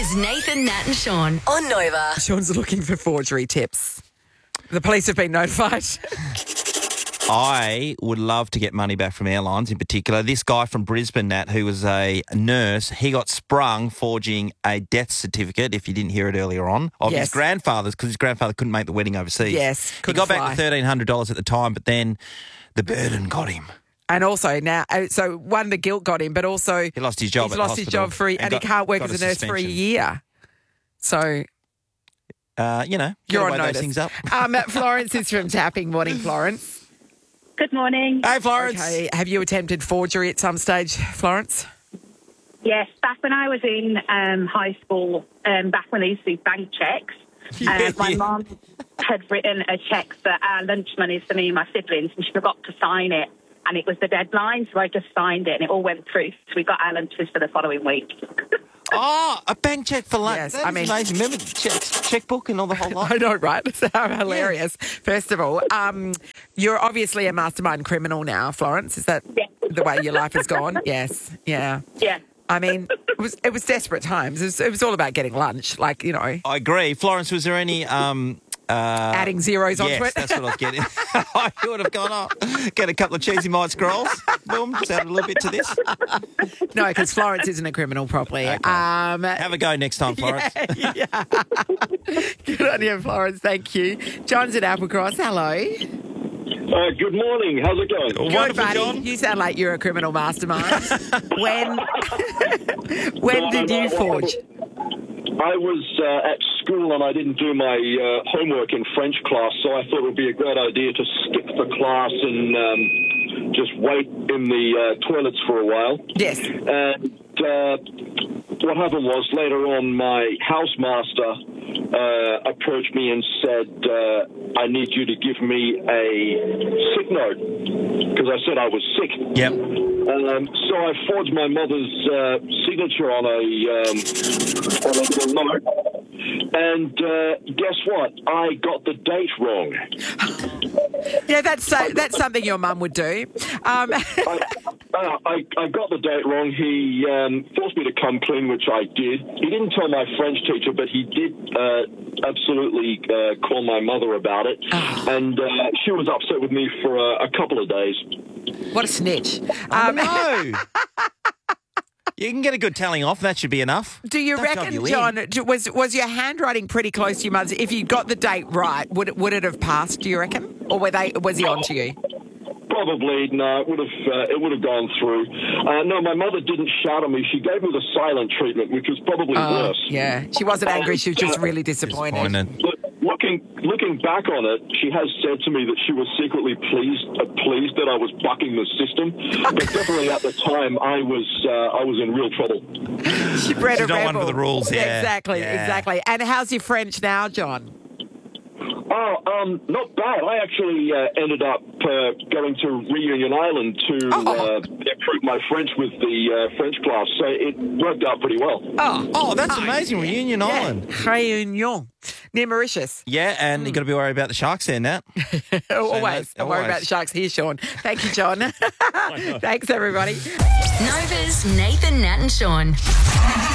is Nathan, Nat and Sean on Nova. Sean's looking for forgery tips. The police have been notified. I would love to get money back from airlines in particular. This guy from Brisbane, Nat, who was a nurse, he got sprung forging a death certificate, if you didn't hear it earlier on, of his grandfather's because his grandfather couldn't make the wedding overseas. Yes, he got back the $1,300 at the time, but then the burden got him. And also now, so one, the guilt got him, but also he lost his job. He's lost his job and he can't work as a nurse for a year. So, you're on notice. Those things up. Florence is from Tapping. Morning, Florence. Good morning. Hey, Florence. Okay. Have you attempted forgery at some stage, Florence? Yes, back when I was in high school, back when they used to do bank checks, my mum had written a cheque for our lunch monies for me and my siblings, and she forgot to sign it. And it was the deadline, so I just signed it, and it all went through. So we got our lunches for the following week. Oh, a bank cheque for lunch. Yes, That's amazing. Remember the checkbook and all the whole lot? I know, right? That's hilarious. Yeah. First of all, you're obviously a mastermind criminal now, Florence. Is that the way your life has gone? Yes. Yeah. Yeah. I mean, it was desperate times. It was all about getting lunch, like, you know. I agree. Florence, was there any... adding zeros onto it? Yes, that's what I was getting. I would have gone up, get a couple of cheesy might scrolls. Boom, just add a little bit to this. No, because Florence isn't a criminal properly. Okay. Have a go next time, Florence. Yeah. Good on you, Florence. Thank you. John's at Applecross. Hello. Good morning. How's it going? Good, wonderful, buddy. John. You sound like you're a criminal mastermind. When did you forge? I was at school and I didn't do my homework in French class, so I thought it would be a great idea to skip the class and just wait in the toilets for a while. Yes. And what happened was later on my housemaster approached me and said, I need you to give me a sick note, because I said I was sick. Yep. So I forged my mother's signature on a little note, and guess what? I got the date wrong. Yeah, that's something your mum would do. I got the date wrong. He forced me to come clean, which I did. He didn't tell my French teacher, but he did absolutely call my mother about it. And she was upset with me for a couple of days. What a snitch. No. You can get a good telling off. That should be enough. Do you reckon, John, was your handwriting pretty close to your mother's? If you got the date right, would it have passed, do you reckon? Or was he on to you? Probably, no. It would have gone through. No, my mother didn't shout at me. She gave me the silent treatment, which was probably worse. Yeah, she wasn't angry. She was just really disappointed. Looking back on it, she has said to me that she was secretly pleased that I was bucking the system. But definitely at the time, I was in real trouble. She bred a rebel. She's not one for the rules, yeah. Exactly. And how's your French now, John? Oh, not bad. I actually ended up going to Reunion Island to improve my French with the French class, so it worked out pretty well. Oh, that's amazing. Reunion Island. Réunion. Near Mauritius. Yeah, and you've got to be worried about the sharks there, Nat. Always. Don't worry about the sharks here, Sean. Thank you, John. Thanks, everybody. Nova's Nathan, Nat and Sean.